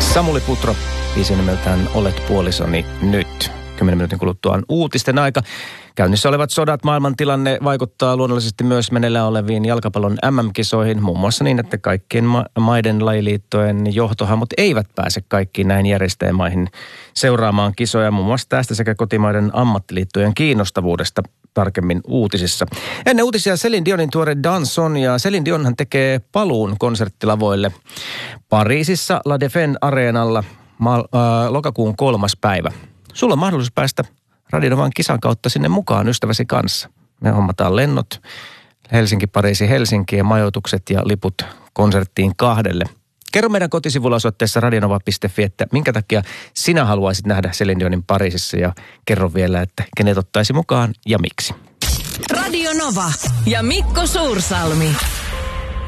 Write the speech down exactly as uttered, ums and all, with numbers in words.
Samuli Putro, biisi nimeltään Olet puolisoni nyt. Kymmenen minuutin kuluttua on uutisten aika. Käynnissä olevat sodat, maailmantilanne vaikuttaa luonnollisesti myös meneillään oleviin jalkapallon äm äm-kisoihin. Muun muassa niin, että kaikkien ma- maiden lajiliittojen johtohahmot eivät pääse kaikkiin näihin järjestäjämaihin seuraamaan kisoja. Muun muassa tästä sekä kotimaiden ammattiliittojen kiinnostavuudesta tarkemmin uutisissa. Ennen uutisia Céline Dionin tuore Danson, ja Céline Dionhan tekee paluun konserttilavoille Pariisissa La Défense-areenalla ma- äh, lokakuun kolmas päivä. Sulla on mahdollisuus päästä Radionovan kisan kautta sinne mukaan ystäväsi kanssa. Me hommataan lennot Helsinki, Pariisi, Helsinki ja majoitukset ja liput konserttiin kahdelle. Kerro meidän kotisivulla osoitteessa radionova piste fi, että minkä takia sinä haluaisit nähdä Céline Dionin Pariisissa, ja kerro vielä, että kenet ottaisi mukaan ja miksi. Radio Nova ja Mikko Suursalmi.